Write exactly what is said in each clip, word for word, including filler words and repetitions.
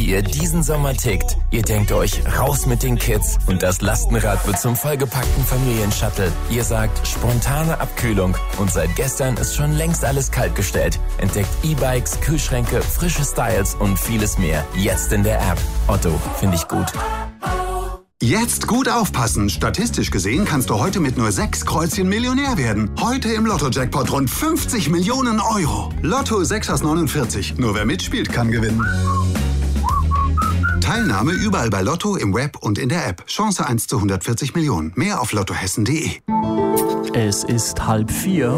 wie ihr diesen Sommer tickt. Ihr denkt euch, raus mit den Kids und das Lastenrad wird zum vollgepackten Familienshuttle. Ihr sagt, spontane Abkühlung und seit gestern ist schon längst alles kaltgestellt. Entdeckt E-Bikes, Kühlschränke, frische Styles und vieles mehr. Jetzt in der App. Otto, finde ich gut. Jetzt gut aufpassen. Statistisch gesehen kannst du heute mit nur sechs Kreuzchen Millionär werden. Heute im Lotto-Jackpot rund fünfzig Millionen Euro. Lotto sechs aus neunundvierzig. Nur wer mitspielt, kann gewinnen. Teilnahme überall bei Lotto, im Web und in der App. Chance eins zu hundertvierzig Millionen. Mehr auf lottohessen punkt de. Es ist halb vier.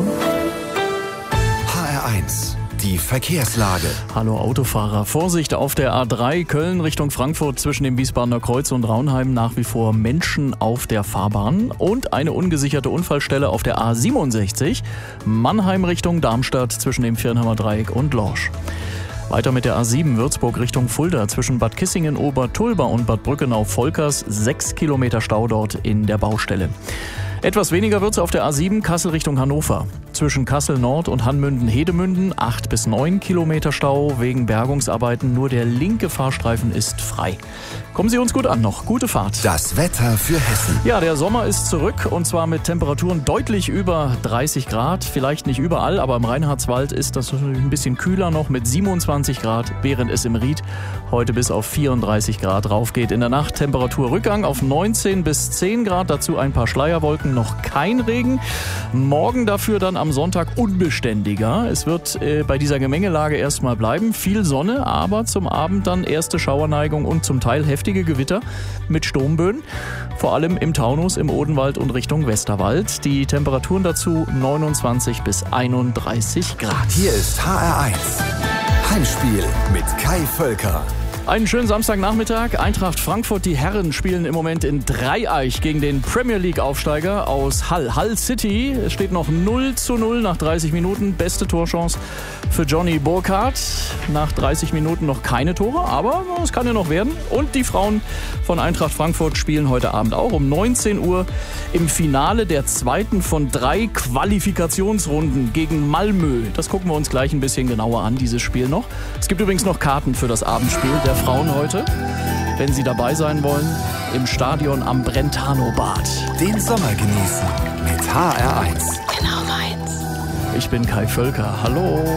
H R eins. Die Verkehrslage. Hallo Autofahrer. Vorsicht auf der A drei Köln Richtung Frankfurt zwischen dem Wiesbadener Kreuz und Raunheim. Nach wie vor Menschen auf der Fahrbahn. Und eine ungesicherte Unfallstelle auf der A siebenundsechzig. Mannheim Richtung Darmstadt zwischen dem Viernheimer Dreieck und Lorsch. Weiter mit der A sieben Würzburg Richtung Fulda zwischen Bad Kissingen, Obertulba und Bad Brückenau-Volkers. Sechs Kilometer Stau dort in der Baustelle. Etwas weniger wird's auf der A sieben Kassel Richtung Hannover. Zwischen Kassel Nord und Hanmünden-Hedemünden acht bis neun Kilometer Stau wegen Bergungsarbeiten. Nur der linke Fahrstreifen ist frei. Kommen Sie uns gut an noch. Gute Fahrt. Das Wetter für Hessen. Ja, der Sommer ist zurück und zwar mit Temperaturen deutlich über dreißig Grad. Vielleicht nicht überall, aber im Reinhardswald ist das ein bisschen kühler noch mit siebenundzwanzig Grad, während es im Ried heute bis auf vierunddreißig Grad raufgeht. In der Nacht Temperaturrückgang auf neunzehn bis zehn Grad, dazu ein paar Schleierwolken, noch kein Regen. Morgen dafür dann am Sonntag unbeständiger. Es wird äh, bei dieser Gemengelage erstmal bleiben. Viel Sonne, aber zum Abend dann erste Schauerneigung und zum Teil heftige Gewitter mit Sturmböen. Vor allem im Taunus, im Odenwald und Richtung Westerwald. Die Temperaturen dazu neunundzwanzig bis einunddreißig Grad. Hier ist H R eins. Heimspiel mit Kai Völker. Einen schönen Samstagnachmittag. Eintracht Frankfurt, die Herren spielen im Moment in Dreieich gegen den Premier League Aufsteiger aus Hull. Hull City. Es steht noch null zu null nach dreißig Minuten. Beste Torchance für Johnny Burkhardt. Nach dreißig Minuten noch keine Tore, aber es kann ja noch werden. Und die Frauen von Eintracht Frankfurt spielen heute Abend auch um neunzehn Uhr im Finale der zweiten von drei Qualifikationsrunden gegen Malmö. Das gucken wir uns gleich ein bisschen genauer an, dieses Spiel noch. Es gibt übrigens noch Karten für das Abendspiel der Frauen heute, wenn Sie dabei sein wollen, im Stadion am Brentano-Bad. Den Sommer genießen mit H R eins. Genau meins. Ich bin Kai Völker. Hallo.